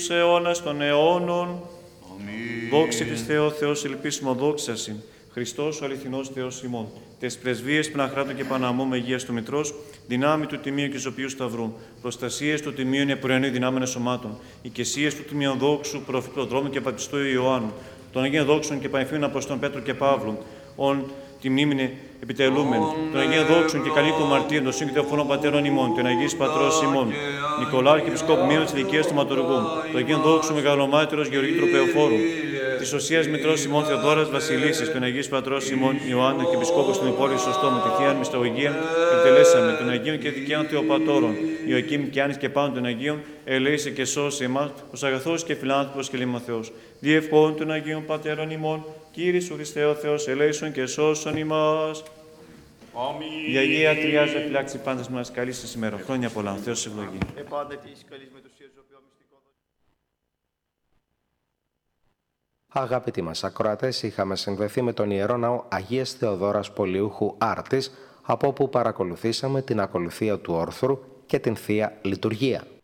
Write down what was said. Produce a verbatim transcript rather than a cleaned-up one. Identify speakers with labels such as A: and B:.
A: αιώνας των αιώνων. Δόξα Χριστέ ο Θεός, ελπίσιμο δόξα συν. Χριστός ο αληθινός Θεός ημών. Τες πρεσβείες Παναχράτου και Παναμού Μεγείας του Μητρός, δυνάμει του Τιμίου και Ζωπίου Σταυρού, προστασίες του Τιμίου Νεπουρανίου δυνάμενων σωμάτων, οικεσίες του Τιμίου Δόξου, προφήτου Δρόμου και Πατιστού Ιωάννου, των Αγίων Δόξων και Πανεφήμων Αποστόλων Πέτρου και Παύλου, ον τη μνήμη επιτελούμεν, των Αγίων Δόξων και Κανίκων Μαρτύρων, των Σύγκριτων Φωνών Πατέρων ημών, των Αγίης Πατρός ημών, Νικολάου και Επισκόπου Μήνων της Ηλικίας του Ματουργού, των Αγίων Δόξων Μεγαλομάτυρος Γεωργίου Τροπεοφόρου, της Οσίας Μητρός ημών Θεοδόρας Βασιλίσσης, των Αγίης Πατρός ημών Ιωάννα και Επισκόπου στην Υπόλοιπη Σωστόμου, τη Θεία Μυσταγωγία επιτελέσαμε, των Αγίων και Δικαίων Θεοπατώρων, Ιωακήμ και Άννης και πάνω των Αγίων, ελέησε και σώσε εμάς, ως αγαθός και φιλάνθρωπος και λίμμα Θεός. Διευχών των Αγίων Πατέρων ημών, Κύριε Σου Χριστέ ο Θεός, ελέησον και σώσον ημάς.
B: Αμήν.
A: Η Αγία Τριάζα φυλάξει πάντες μας, καλή σας ημέρα. Χρόνια πολλά. Θεός σε ευλογεί.
C: Αγαπητοί μας ακροατές, είχαμε συνδεθεί με τον Ιερό Ναό Αγίας Θεοδόρας Πολιούχου Άρτης, από όπου παρακολουθήσαμε την ακολουθία του όρθρου και την Θεία Λειτουργία.